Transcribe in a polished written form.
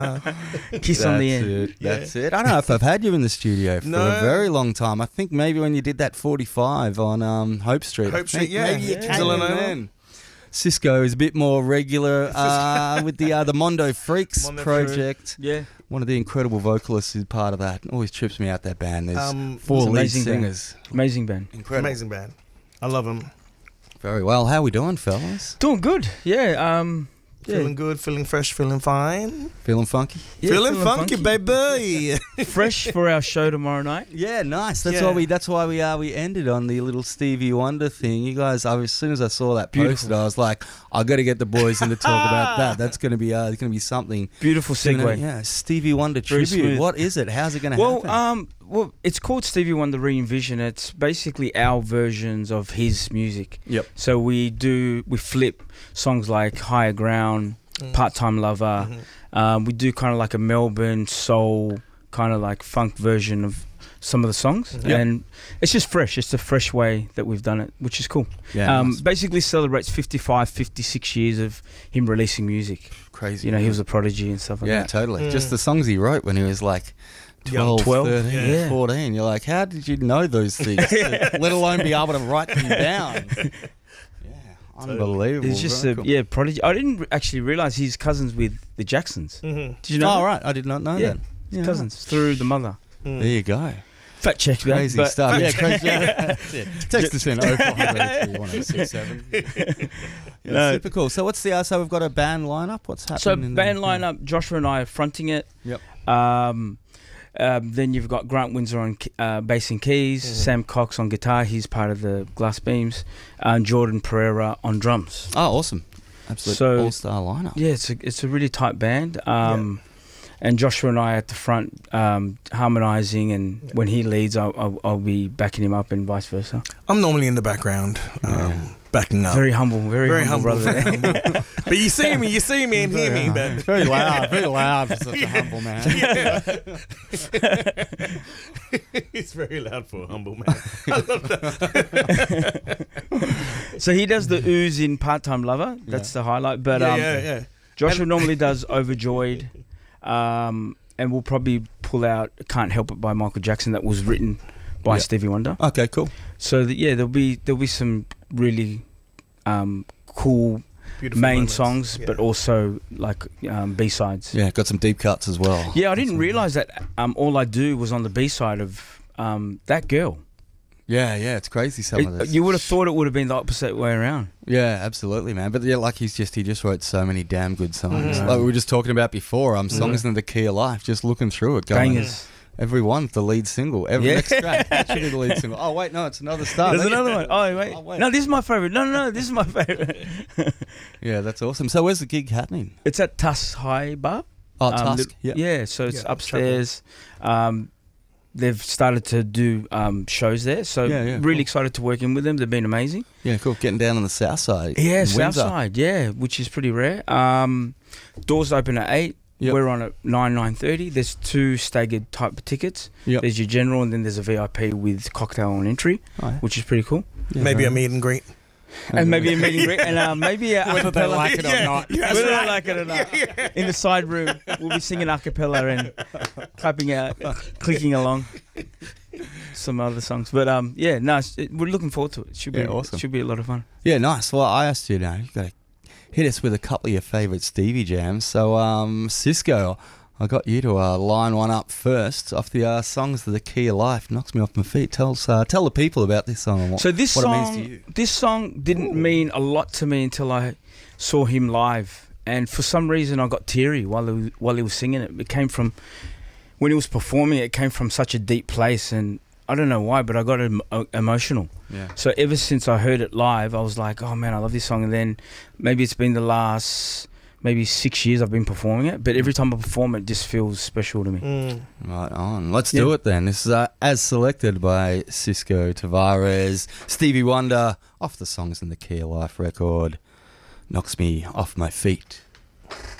Kiss on the end. That's it. I don't know if I've had you in the studio for a very long time. I think maybe when you did that 45 on Hope Street. Maybe you came in then. Cisco is a bit more regular with the Mondo Freaks project. Yeah. One of the incredible vocalists is part of that. Always trips me out, that band. There's 4 lead singers. Amazing band. Incredible. Amazing band. I love them. Very well. How we doing, fellas? Doing good. Yeah. Feeling good, feeling fresh, feeling fine. Feeling funky? Yeah, feeling funky, baby. Fresh for our show tomorrow night. Yeah, nice. That's why we ended on the little Stevie Wonder thing. You guys, as soon as I saw that posted, I was like, I got to get the boys in to talk about that. That's going to be something. Beautiful segue. Yeah, Stevie Wonder tribute. What is it? How's it going to happen? Well, it's called Stevie Wonder Re-Envision. It's basically our versions of his music. Yep. So we flip songs like Higher Ground, Part-Time Lover. We do kind of like a Melbourne soul, kind of like funk version of some of the songs. And it's just fresh. It's a fresh way that we've done it, which is cool. Yeah, nice. Basically celebrates 55, 56 years of him releasing music. Crazy. You know, he was a prodigy and stuff like that. Yeah, totally. Just the songs he wrote when he was like 12, 13, 14. You're like, how did you know those things? Let alone be able to write them down. Unbelievable. He's just prodigy. I didn't actually realise he's cousins with the Jacksons. Did you know? Oh, right. I did not know that. Yeah, cousins through the mother. There you go. Fact check, crazy stuff. Yeah, crazy. Text us in 0400 3167. Super cool. So what's so we've got a band lineup. What's happening? So band lineup. Joshua and I are fronting it. Yep. Then you've got Grant Windsor on bass and keys, Sam Cox on guitar, he's part of the Glass Beams, and Jordan Pereira on drums. Oh, awesome. Absolutely all-star lineup. Yeah, it's a really tight band. And Joshua and I at the front harmonising, and when he leads, I'll be backing him up and vice versa. I'm normally in the background. Backing up. Very humble brother. But you see me and hear me. But very loud for such a humble man. It's very loud for a humble man. I love that. So he does the ooze in Part-Time Lover. That's the highlight. But Joshua normally does Overjoyed, and we'll probably pull out Can't Help It by Michael Jackson that was written by Stevie Wonder. Okay, cool. So there'll be some really cool beautiful main moments. Songs, but also like B-sides. Yeah, got some deep cuts as well. Yeah, I didn't realise that All I Do was on the B-side of That Girl. Yeah, it's crazy some of this. You would have thought it would have been the opposite way around. Yeah, absolutely, man. But yeah, like he just wrote so many damn good songs. Like we were just talking about before, songs in the key of life, just looking through it, going... Bangers. Every one's the lead single. Every next track actually the lead single. Oh wait, no, it's another start. There's another one. Oh wait. No, this is my favourite. No, this is my favourite. Yeah, that's awesome. So where's the gig happening? It's at Tusk High Bar. Oh, Tusk. Yeah, so it's upstairs. They've started to do shows there, so really excited to work in with them. They've been amazing. Yeah, cool. Getting down on the south side. Yeah, south side. Yeah, which is pretty rare. Doors open at 8. Yep. We're on at 9:30. There's 2 staggered type of tickets. Yep. There's your general, and then there's a VIP with cocktail on entry, which is pretty cool. Yeah, maybe a meet and greet. And maybe a meet and greet, and maybe a whether they like it or not. Whether they like it or not. In the side room, we'll be singing a cappella and clapping out, clicking along. Some other songs, but we're looking forward to it. It should be awesome. Should be a lot of fun. Yeah, nice. Well, I asked you now. You got to hit us with a couple of your favourite Stevie jams. So, Cisco, I got you to line one up first off the songs of the Key of Life. Knocks me off my feet. Tell the people about this song and what it means to you. This song didn't mean a lot to me until I saw him live, and for some reason I got teary while he was singing it. It came from when he was performing. It came from such a deep place, and I don't know why, but I got emotional. Yeah. So ever since I heard it live, I was like, oh man, I love this song. And then maybe it's been the last 6 years I've been performing it, but every time I perform it just feels special to me. Right on. Let's do it then. This is as selected by Cisco Tavares, Stevie Wonder, off the Songs in the Key of Life record. Knocks me off my feet.